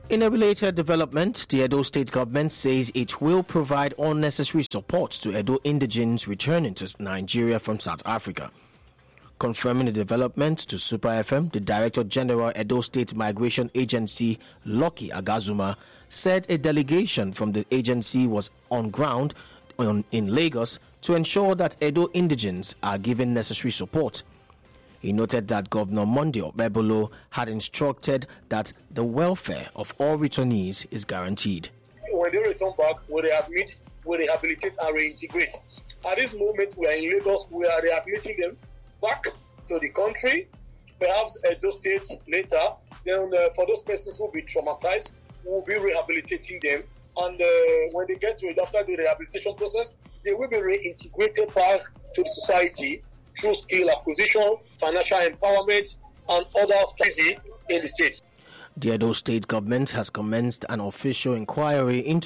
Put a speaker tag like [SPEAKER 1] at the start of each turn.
[SPEAKER 1] In a related development, the Edo State government says it will provide all necessary support to Edo indigenes returning to Nigeria from South Africa. Confirming the development to Super FM, the Director General Edo State Migration Agency, Lucky Agazuma, said a delegation from the agency was on ground in Lagos to ensure that Edo indigenes are given necessary support. He noted that Governor Monday Okpebholo had instructed that the welfare of all returnees is guaranteed.
[SPEAKER 2] When they return back, we readmit, we rehabilitate and reintegrate. At this moment, we are in Lagos, we are rehabilitating them back to the country, perhaps Edo State later. Then for those persons who will be traumatized, we will be rehabilitating them. And when they get to it after the rehabilitation process, they will be reintegrated back to the society through skill acquisition, financial empowerment, and other strategies in the state.
[SPEAKER 1] The Edo State government has commenced an official inquiry into